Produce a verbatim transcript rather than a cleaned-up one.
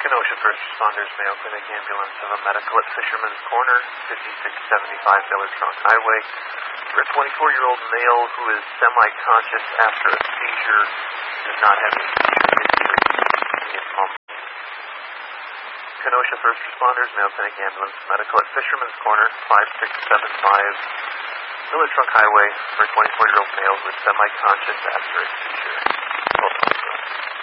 Kenosha First Responders, Mayo Clinic ambulance of a medical at Fisherman's Corner, fifty-six seventy-five Village Trunk Highway, for a twenty-four-year-old male who is semi-conscious after a seizure, does not have any seizure history. Kenosha First Responders, Mayo Clinic ambulance medical at Fisherman's Corner, five six seven five Village Trunk Highway, for a twenty-four-year-old male who is semi-conscious after a seizure.